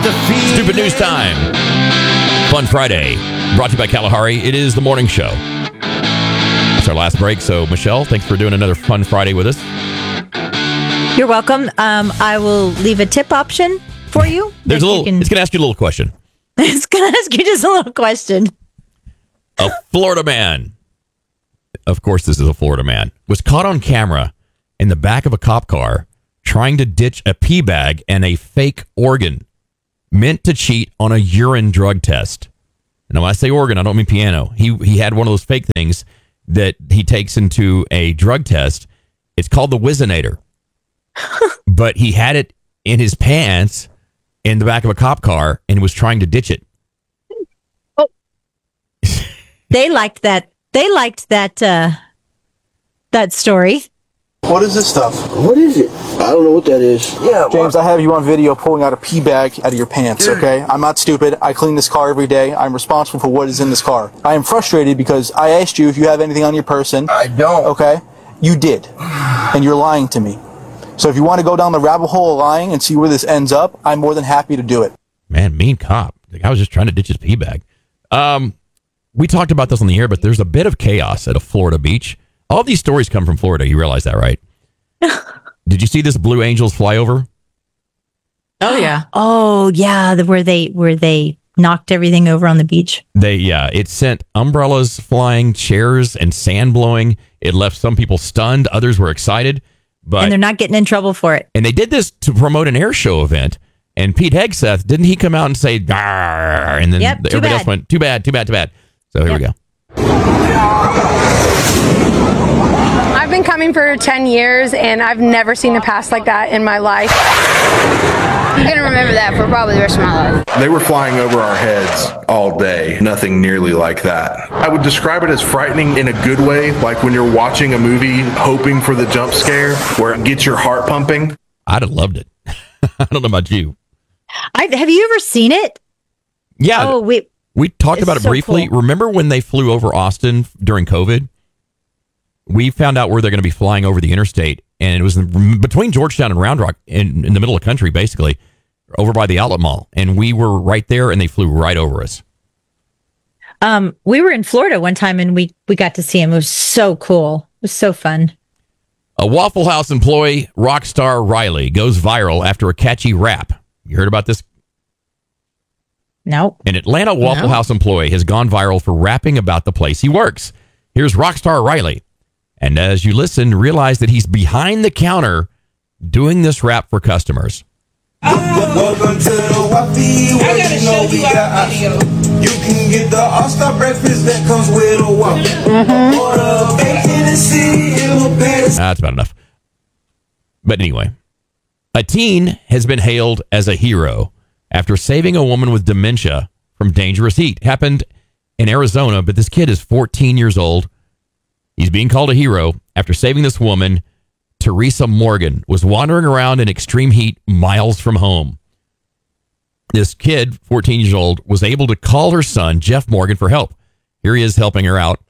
Stupid News Time. Fun Friday. Brought to you by Kalahari. It is the morning show. It's our last break. So, Michelle, thanks for doing another Fun Friday with us. You're welcome. I will leave a tip option for you. It's going to ask you a little question. It's going to ask you just a little question. A Florida man, of course this is a Florida man, was caught on camera in the back of a cop car trying to ditch a pee bag and a fake organ meant to cheat on a urine drug test. And when I say organ, I don't mean piano. He had one of those fake things that he takes into a drug test. It's called the Whizzinator. But he had it in his pants in the back of a cop car and was trying to ditch it. Oh. They liked that. They liked that story. What is this stuff? What is it? I don't know what that is. Yeah, James, I have you on video pulling out a pee bag out of your pants, okay? I'm not stupid. I clean this car every day. I'm responsible for what is in this car. I am frustrated because I asked you if you have anything on your person. I don't. Okay? You did. And you're lying to me. So if you want to go down the rabbit hole of lying and see where this ends up, I'm more than happy to do it. Man, mean cop. The guy was just trying to ditch his pee bag. We talked about this on the air, but there's a bit of chaos at a Florida beach. All these stories come from Florida. You realize that, right? Did you see this Blue Angels flyover? Oh yeah. Oh yeah. Where they knocked everything over on the beach. It sent umbrellas flying, chairs, and sand blowing. It left some people stunned. Others were excited. And they're not getting in trouble for it. And they did this to promote an air show event. And Pete Hegseth, didn't he come out and say, "Arr," and then everybody else went, too bad. So here we go. I've been coming for 10 years, and I've never seen a pass like that in my life. I'm going to remember that for probably the rest of my life. They were flying over our heads all day. Nothing nearly like that. I would describe it as frightening in a good way, like when you're watching a movie hoping for the jump scare where it gets your heart pumping. I'd have loved it. I don't know about you. Have you ever seen it? Yeah. Oh, we talked about it briefly. Cool. Remember when they flew over Austin during COVID? We found out where they're going to be flying over the interstate, and it was between Georgetown and Round Rock, in the middle of the country, basically, over by the Outlet Mall. And we were right there, and they flew right over us. We were in Florida one time, and we got to see him. It was so cool. It was so fun. A Waffle House employee, rock star Riley, goes viral after a catchy rap. You heard about this? No. An Atlanta Waffle House employee has gone viral for rapping about the place he works. Here's Rockstar Riley. And as you listen, realize that he's behind the counter doing this rap for customers. Welcome to the Waffle. I gotta show you our video. You can get the All-Star breakfast that comes with a waffle. Order bacon and cereal. That's about enough. But anyway, a teen has been hailed as a hero after saving a woman with dementia from dangerous heat. Happened in Arizona, but this kid is 14 years old. He's being called a hero after saving this woman. Teresa Morgan was wandering around in extreme heat miles from home. This kid, 14 years old, was able to call her son, Jeff Morgan, for help. Here he is helping her out.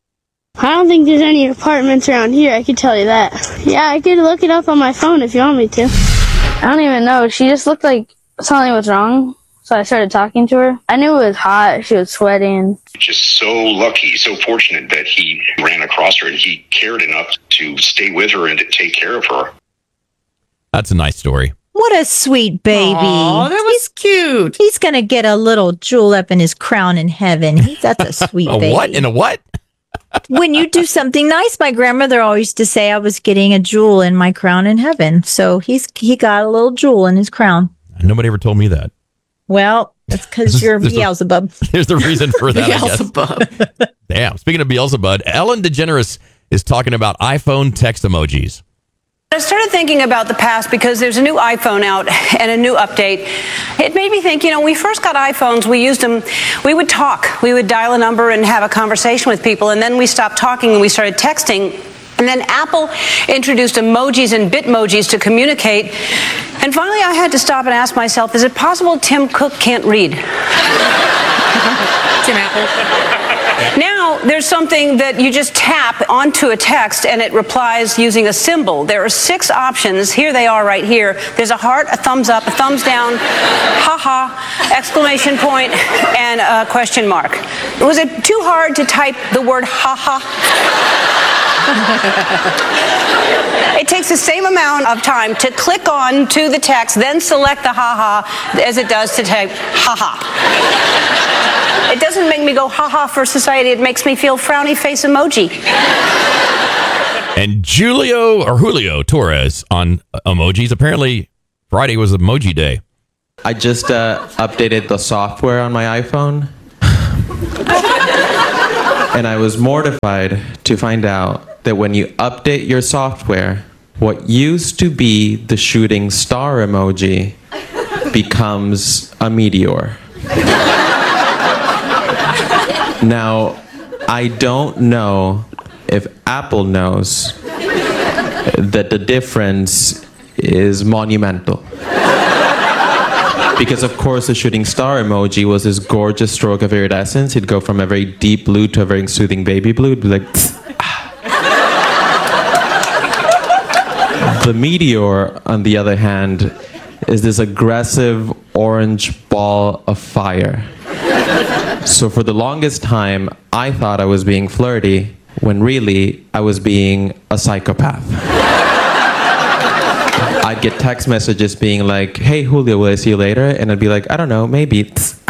I don't think there's any apartments around here, I can tell you that. Yeah, I could look it up on my phone if you want me to. I don't even know. She just looked like something was wrong. So I started talking to her. I knew it was hot. She was sweating. Just so lucky, so fortunate that he ran across her and he cared enough to stay with her and to take care of her. That's a nice story. What a sweet baby. Oh, that was cute. He's going to get a little jewel up in his crown in heaven. That's a sweet baby. A what? In a what? When you do something nice, my grandmother always used to say I was getting a jewel in my crown in heaven. So he got a little jewel in his crown. Nobody ever told me that. Well, that's because you're Beelzebub. There's a reason for that, Beelzebub. Damn. Speaking of Beelzebub, Ellen DeGeneres is talking about iPhone text emojis. I started thinking about the past because there's a new iPhone out and a new update. It made me think, when we first got iPhones, we used them, we would talk. We would dial a number and have a conversation with people, and then we stopped talking and we started texting. And then Apple introduced emojis and Bitmojis to communicate. And finally, I had to stop and ask myself, is it possible Tim Cook can't read? Tim Apple. Now, there's something that you just tap onto a text and it replies using a symbol. There are 6 options. Here they are right here. There's a heart, a thumbs up, a thumbs down, haha, exclamation point, and a question mark. Was it too hard to type the word haha? It takes the same amount of time to click on to the text, then select the haha as it does to type haha. It doesn't make me go haha for society. It makes me feel frowny face emoji. And Julio Torres on emojis. Apparently, Friday was Emoji Day. I just updated the software on my iPhone. And I was mortified to find out that when you update your software, what used to be the shooting star emoji becomes a meteor. Now, I don't know if Apple knows that the difference is monumental. Because, of course, the shooting star emoji was this gorgeous stroke of iridescence. It'd go from a very deep blue to a very soothing baby blue. It'd be like... The meteor, on the other hand, is this aggressive orange ball of fire. So for the longest time, I thought I was being flirty, when really I was being a psychopath. I'd get text messages being like, hey, Julio, will I see you later? And I'd be like, I don't know, maybe.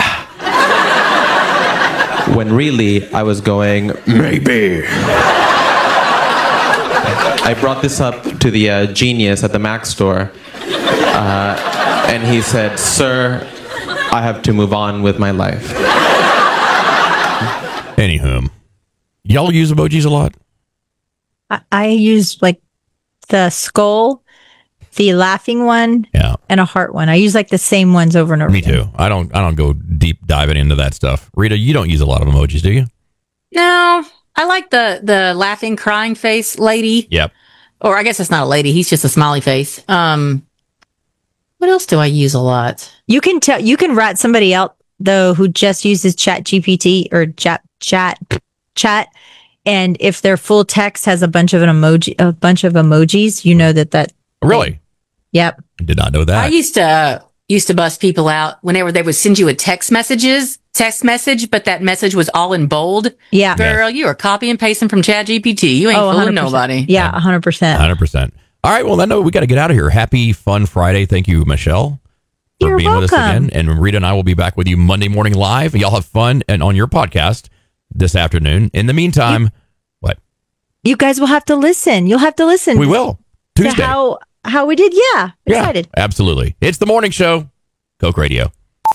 When really I was going, maybe. I brought this up to the genius at the Mac store, and he said, sir, I have to move on with my life. Anywho, y'all use emojis a lot? I use like the skull, the laughing one, and a heart one. I use like the same ones over and over. Me too. I don't go deep diving into that stuff. Rita, you don't use a lot of emojis, do you? No, I like the laughing, crying face lady. Yep. Or I guess it's not a lady. He's just a smiley face. What else do I use a lot? You can rat somebody out though who just uses Chat GPT or chat, and if their full text has a bunch of emojis, you know that. Really? Yep. I did not know that. I used to bust people out whenever they would send you a text message, but that message was all in bold. Yeah. Girl, you are copy and pasting from ChatGPT. You ain't fooling 100%. nobody. Yeah, 100%. 100%. All right, well, then we got to get out of here. Happy Fun Friday. Thank you, Michelle, for You're being welcome. with us again. And Rita and I will be back with you Monday morning live. Y'all have fun and on your podcast this afternoon. In the meantime, what? You guys will have to listen. You'll have to listen. We will. Tuesday. To how we did. Yeah. Excited. Yeah, absolutely. It's the morning show. Coke Radio.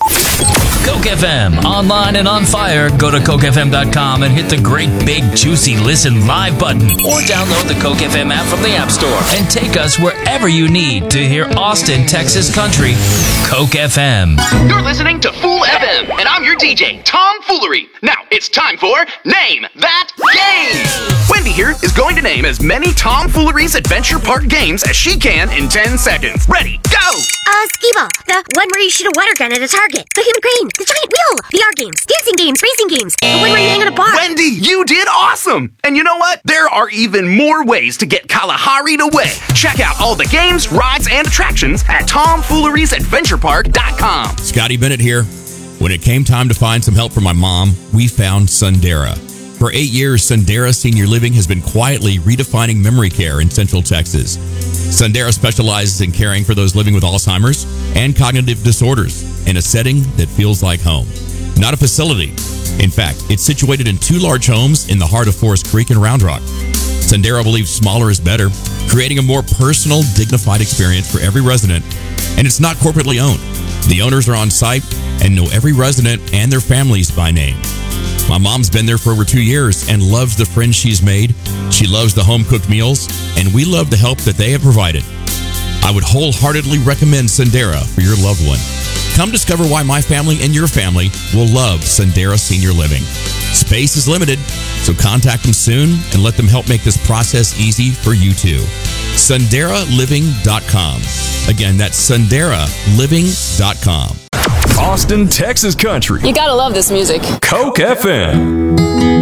Coke FM, online and on fire. Go to cokefm.com and hit the great big juicy listen live button, or download the Coke FM app from the App Store and take us wherever you need to hear Austin, Texas country. Coke FM. You're listening to Fool FM, and I'm your DJ, Tom Foolery. Now it's time for Name That Game. Wendy here is going to name as many Tom Foolery's Adventure Park games as she can in 10 seconds. Ready, go! Skee-Ball, the one where you shoot a water gun at a target, the human crane, the giant wheel, VR games, dancing games, racing games, the one where you hang on a bar. Wendy, you did awesome! And you know what? There are even more ways to get Kalahari to win. Check out all the games, rides, and attractions at TomFoolery'sAdventurePark.com. Scotty Bennett here. When it came time to find some help for my mom, we found Sundera. For 8 years, Sundera Senior Living has been quietly redefining memory care in Central Texas. Sundera specializes in caring for those living with Alzheimer's and cognitive disorders in a setting that feels like home. Not a facility. In fact, it's situated in 2 large homes in the heart of Forest Creek and Round Rock. Sundera believes smaller is better, creating a more personal, dignified experience for every resident, and it's not corporately owned. The owners are on site and know every resident and their families by name. My mom's been there for over 2 years and loves the friends she's made. She loves the home-cooked meals, and we love the help that they have provided. I would wholeheartedly recommend Sundera for your loved one. Come discover why my family and your family will love Sundera Senior Living. Space is limited, so contact them soon and let them help make this process easy for you too. SunderaLiving.com. Again, that's SunderaLiving.com. Austin, Texas country. You gotta love this music. Coke FM.